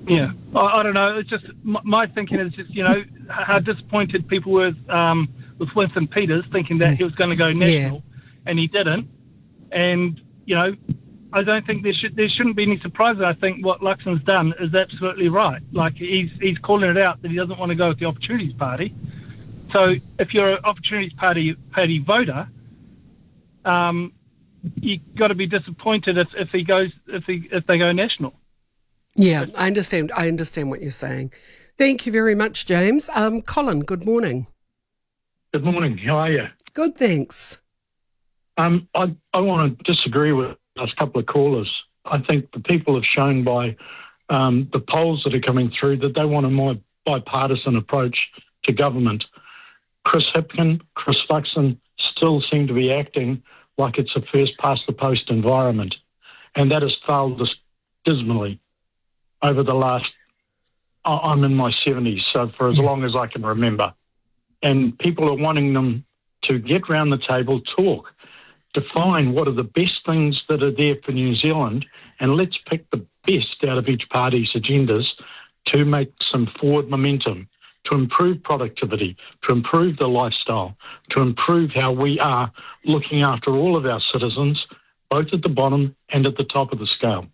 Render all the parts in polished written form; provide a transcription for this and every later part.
Yeah, I don't know. It's just my thinking is just how disappointed people were with Winston Peters, thinking that he was going to go national, and he didn't. And I don't think there shouldn't be any surprises. I think what Luxon's done is absolutely right. Like he's calling it out that he doesn't want to go with the Opportunities Party. So if you're an Opportunities Party voter, you got to be disappointed if they go national. Yeah, I understand. I understand what you're saying. Thank you very much, James. Colin, good morning. Good morning. How are you? Good, thanks. I want to disagree with the last couple of callers. I think the people have shown by the polls that are coming through that they want a more bipartisan approach to government. Chris Hipkin, Chris Luxon still seem to be acting like it's a first-past-the-post environment, and that has failed us dismally over the last, I'm in my 70s, so for as long as I can remember. And people are wanting them to get round the table, talk, define what are the best things that are there for New Zealand, and let's pick the best out of each party's agendas to make some forward momentum, to improve productivity, to improve the lifestyle, to improve how we are looking after all of our citizens, both at the bottom and at the top of the scale.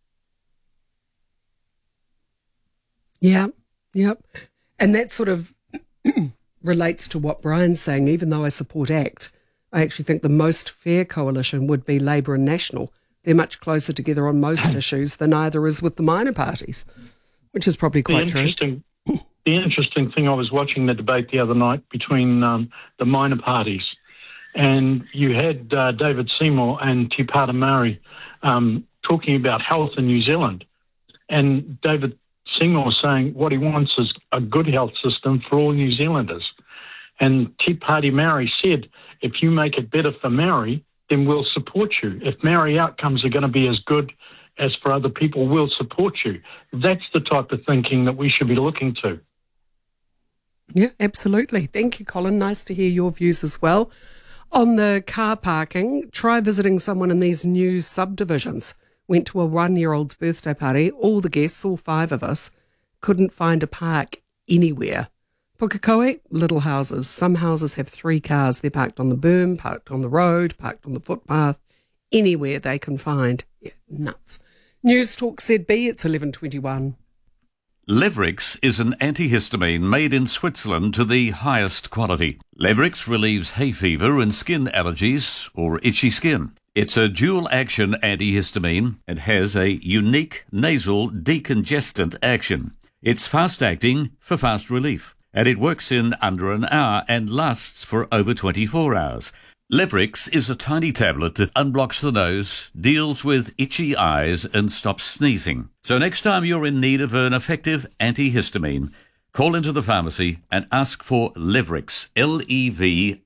Yeah, yep. And that sort of relates to what Brian's saying. Even though I support ACT, I actually think the most fair coalition would be Labour and National. They're much closer together on most issues than either is with the minor parties, which is probably quite true. The interesting thing, I was watching the debate the other night between the minor parties, and you had David Seymour and Te Pāti Māori talking about health in New Zealand. And David Seymour was saying what he wants is a good health system for all New Zealanders. And Te Pāti Māori said, if you make it better for Māori, then we'll support you. If Māori outcomes are going to be as good as for other people, we'll support you. That's the type of thinking that we should be looking to. Yeah, absolutely. Thank you, Colin. Nice to hear your views as well. On the car parking, try visiting someone in these new subdivisions. Went to a 1-year-old's birthday party. All the guests, all 5 of us, couldn't find a park anywhere. Pukekohe, little houses. Some houses have 3 cars. They're parked on the berm, parked on the road, parked on the footpath, anywhere they can find. Yeah, nuts. News Talk ZB, it's 11:21. Levrix is an antihistamine made in Switzerland to the highest quality. Levrix relieves hay fever and skin allergies or itchy skin. It's a dual-action antihistamine and has a unique nasal decongestant action. It's fast-acting for fast relief, and it works in under an hour and lasts for over 24 hours. Levrix is a tiny tablet that unblocks the nose, deals with itchy eyes and stops sneezing. So next time you're in need of an effective antihistamine, call into the pharmacy and ask for Levrix, Levrix,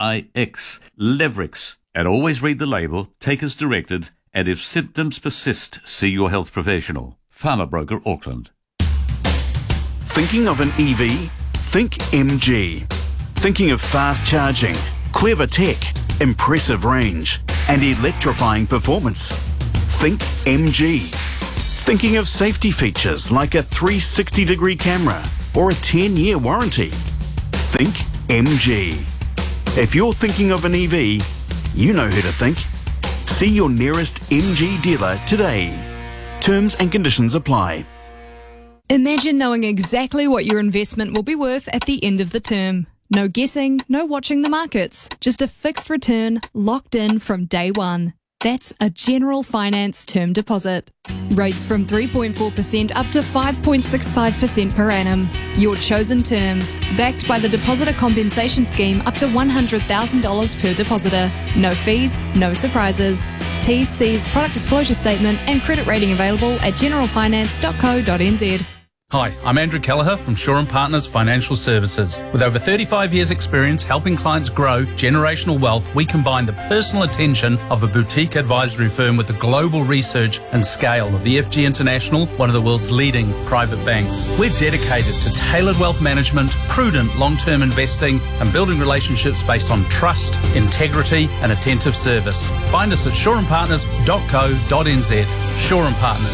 Levrix. And always read the label, take as directed, and if symptoms persist, see your health professional. Farmer Broker Auckland. Thinking of an EV? Think MG. Thinking of fast charging, clever tech, impressive range, and electrifying performance? Think MG. Thinking of safety features like a 360-degree camera or a 10-year warranty? Think MG. If you're thinking of an EV, you know who to think. See your nearest MG dealer today. Terms and conditions apply. Imagine knowing exactly what your investment will be worth at the end of the term. No guessing, no watching the markets. Just a fixed return locked in from day one. That's a General Finance term deposit. Rates from 3.4% up to 5.65% per annum. Your chosen term. Backed by the Depositor Compensation Scheme up to $100,000 per depositor. No fees, no surprises. T&C's product disclosure statement and credit rating available at generalfinance.co.nz. Hi, I'm Andrew Kelleher from Shaw & Partners Financial Services. With over 35 years' experience helping clients grow generational wealth, we combine the personal attention of a boutique advisory firm with the global research and scale of EFG International, one of the world's leading private banks. We're dedicated to tailored wealth management, prudent long-term investing, and building relationships based on trust, integrity, and attentive service. Find us at shawandpartners.co.nz. Shaw & Partners.